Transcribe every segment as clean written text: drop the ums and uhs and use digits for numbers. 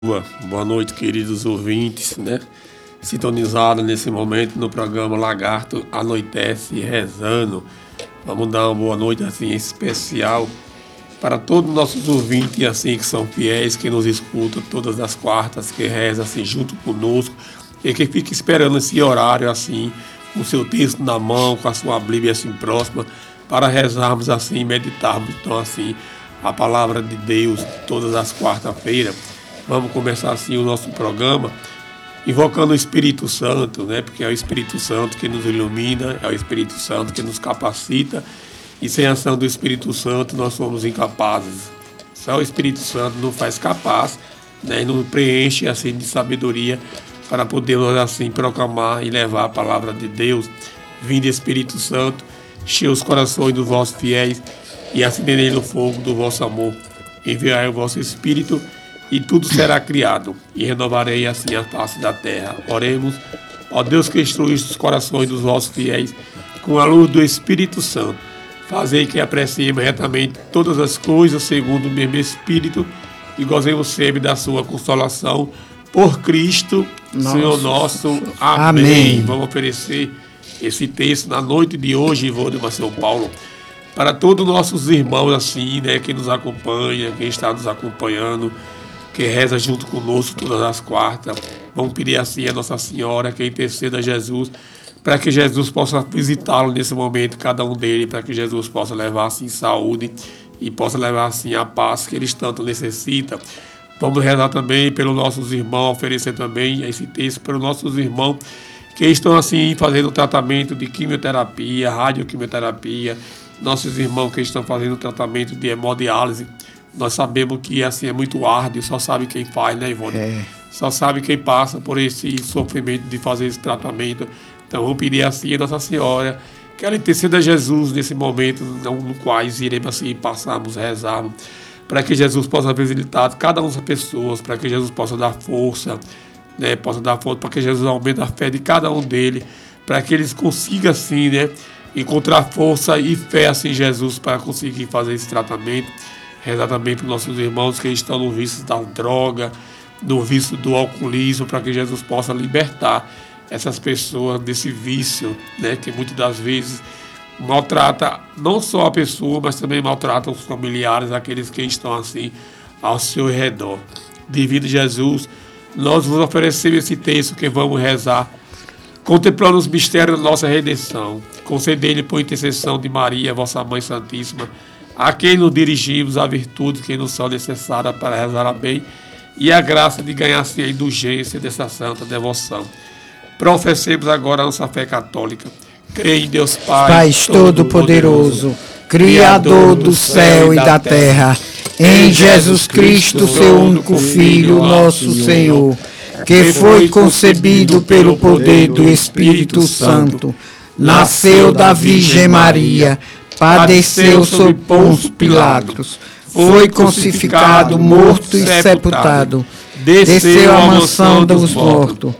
Boa noite, queridos ouvintes, né? Sintonizados nesse momento no programa Lagarto Anoitece Rezando. Vamos dar uma boa noite assim especial para todos os nossos ouvintes assim que são fiéis, que nos escutam todas as quartas, que rezam assim junto conosco e que fica esperando esse horário assim, com o seu texto na mão, com a sua Bíblia assim próxima, para rezarmos assim, meditarmos então assim a palavra de Deus todas as quartas-feiras. Vamos começar assim o nosso programa invocando o Espírito Santo, né? Porque é o Espírito Santo que nos ilumina, é o Espírito Santo que nos capacita, e sem a ação do Espírito Santo nós somos incapazes. Só o Espírito Santo nos faz capaz, né? E nos preenche assim de sabedoria para podermos assim proclamar e levar a palavra de Deus. Vinde Espírito Santo, enche os corações dos vossos fiéis e acendei no fogo do vosso amor. Enviai o vosso Espírito e tudo será criado, e renovarei assim a face da terra. Oremos, ó Deus que instruíste os corações dos vossos fiéis, com a luz do Espírito Santo, fazei que apreciemos retamente todas as coisas segundo o mesmo Espírito, e gozemos sempre da sua consolação, por Cristo, Senhor nosso. Amém. Vamos oferecer esse texto na noite de hoje, em São Paulo, para todos os nossos irmãos assim, né, que nos acompanha, quem está nos acompanhando, que reza junto conosco todas as quartas. Vamos pedir assim a Nossa Senhora que interceda a Jesus, para que Jesus possa visitá-lo nesse momento, cada um deles, para que Jesus possa levar assim saúde e possa levar assim a paz que eles tanto necessitam. Vamos rezar também pelos nossos irmãos, oferecer também esse texto pelos nossos irmãos que estão assim fazendo tratamento de quimioterapia, radioquimioterapia, nossos irmãos que estão fazendo tratamento de hemodiálise. Nós sabemos que assim é muito árduo, só sabe quem faz, né, Ivone? Só sabe quem passa por esse sofrimento de fazer esse tratamento. Então vamos pedir assim a Nossa Senhora que ela interceda a Jesus nesse momento no qual iremos assim passarmos, rezarmos, para que Jesus possa visitar cada uma das pessoas, para que Jesus possa dar força, né, para que Jesus aumente a fé de cada um deles, para que eles consigam assim, né, encontrar força e fé assim em Jesus para conseguir fazer esse tratamento. Rezar também para os nossos irmãos que estão no vício da droga, no vício do alcoolismo, para que Jesus possa libertar essas pessoas desse vício, né, que muitas das vezes maltrata não só a pessoa, mas também maltrata os familiares, aqueles que estão assim ao seu redor. Devido a Jesus, nós vos oferecemos esse texto que vamos rezar, contemplando os mistérios da nossa redenção. Concedei-lhe por intercessão de Maria, vossa Mãe Santíssima, a quem nos dirigimos a virtudes que nos são necessárias para rezar a bem e a graça de ganhar assim a indulgência dessa santa devoção. Professemos agora a nossa fé católica. Creio em Deus Pai Todo-Poderoso, Criador do céu e da terra, em Jesus Cristo, seu único Filho, nosso Senhor, que foi concebido pelo poder do Espírito Santo, nasceu da Virgem Maria, padeceu sob Pôncio Pilatos, foi crucificado, morto e sepultado, desceu à mansão dos mortos,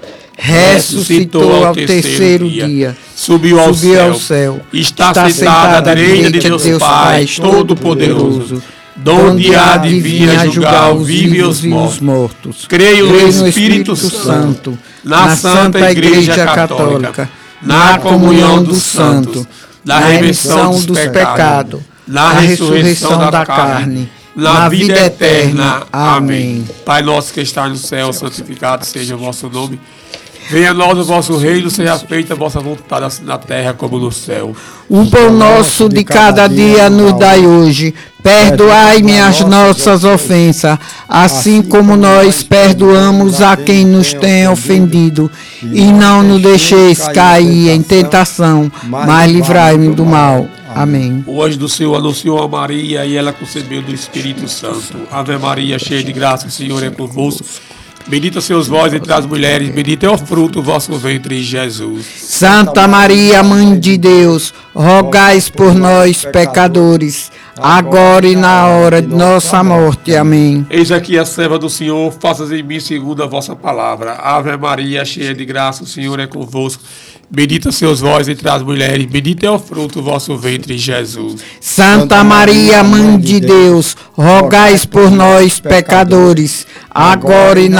ressuscitou ao terceiro dia, subiu ao céu, está sentado à direita de Deus Pai Todo-Poderoso, donde há de vir a julgar os vivos e os mortos. Creio no Espírito Santo, na Santa Igreja Católica, na comunhão dos santos, na remissão dos pecados, na ressurreição da carne, na vida eterna. Amém. Pai nosso que está no céu, santificado seja o vosso nome. Venha a nós o vosso reino, seja feita a vossa vontade, assim na terra como no céu. O pão nosso de cada dia nos dai hoje. Perdoai-me as nossas ofensas, assim como nós perdoamos a quem nos tem ofendido. E não nos deixeis cair em tentação, mas livrai-me do mal. Amém. O anjo do Senhor anunciou a Maria e ela concebeu do Espírito Santo. Ave Maria, cheia de graça, o Senhor é convosco. Bendita sois vós entre as mulheres, bendito é o fruto do vosso ventre, Jesus. Santa Maria, Mãe de Deus, rogai por nós, pecadores, agora e na hora de nossa morte. Amém. Eis aqui a serva do Senhor, faças em mim segundo a vossa palavra. Ave Maria, cheia de graça, o Senhor é convosco. Bendita sois vós entre as mulheres, bendito é o fruto do vosso ventre, Jesus. Santa Maria, Mãe de Deus, rogais por nós, pecadores, agora e